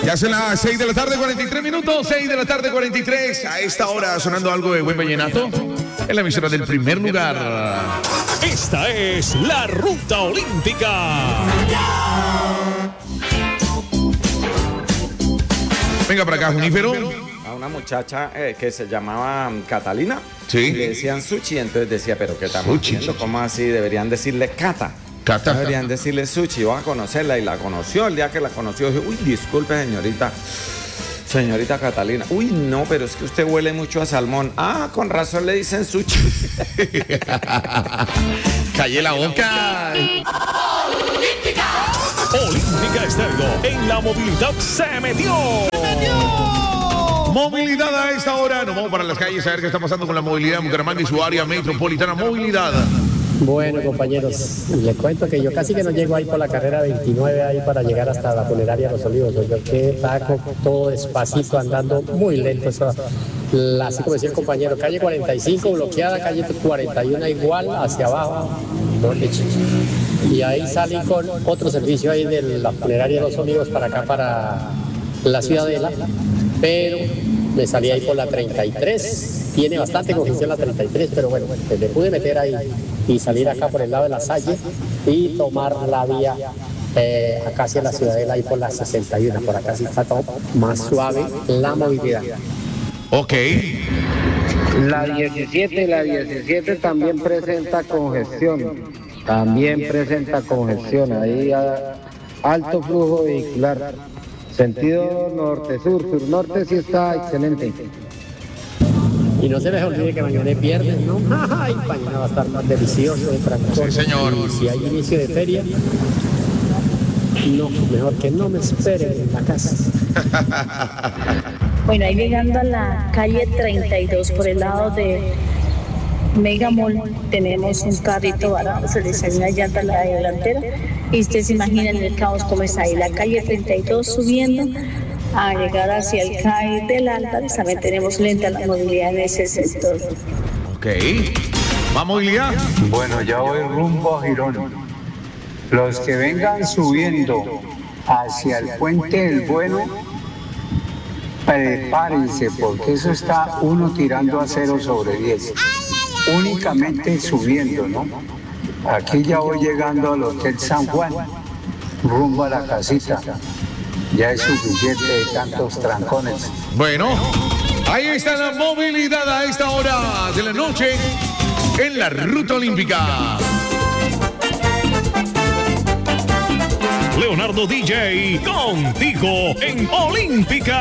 Ya son las 6 de la tarde, 43 minutos, 6 de la tarde, 43. A esta hora sonando algo de buen vallenato en la emisora del primer lugar. Esta es la Ruta Olímpica. Venga para acá, Junífero. A una muchacha que se llamaba Catalina. Sí. Le decían Suchi, entonces decía, pero ¿qué estamos haciendo? ¿Cómo así? Deberían decirle Cata. Deberían decirle Suchi. Iba a conocerla y la conoció. El día que la conoció, dije, uy, disculpe, señorita Catalina. Uy, no, pero es que usted huele mucho a salmón. Ah, con razón le dicen Suchi. Calle la boca. Olímpica Estéreo, en la movilidad se metió. Movilidad a esta hora. Nos vamos para las calles a ver qué está pasando con la movilidad en Bucaramanga y su área metropolitana. Movilidad. Bueno, compañeros, les cuento que yo casi que no llego ahí por la carrera 29 ahí para llegar hasta la funeraria Los Olivos. Yo que taco todo despacito, andando muy lento. Así como decía el compañero, calle 45 bloqueada, calle 41 igual hacia abajo. Y ahí salí con otro servicio ahí de la funeraria Los Olivos para acá, para la Ciudadela, pero me salí ahí por la 33. Tiene bastante congestión la 33, pero bueno, me pude meter ahí y salir acá por el lado de la Salle y tomar la vía acá hacia la Ciudadela ahí por la 61. Por acá sí está todo más suave la movilidad. Ok. La 17 también presenta congestión. Ahí alto flujo vehicular. Sentido norte-sur, sur-norte sí está excelente. Y no se les olvide que mañana es viernes, ¿no? Ay, mañana va a estar más delicioso de transporte. Sí, señor. Y si hay inicio de feria, no, mejor que no me esperen en la casa. Bueno, ahí llegando a la calle 32 por el lado de Megamall, tenemos un carrito varado, se le sale una llanta a la delantera y ustedes se imaginan el caos como es ahí, la calle 32 subiendo a llegar hacia el CAI del Álvarez. También tenemos lenta la movilidad en ese sector. Ok. ¿Más movilidad? Bueno, ya voy rumbo a Girón. Los que vengan subiendo hacia el Puente del Bueno, prepárense, porque eso está uno tirando a 0/10. Únicamente subiendo, ¿no? Aquí ya voy llegando al Hotel San Juan, rumbo a la casita. Ya es suficiente de tantos trancones. Bueno, ahí está la movilidad a esta hora de la noche en la Ruta Olímpica. Leonardo DJ, contigo en Olímpica.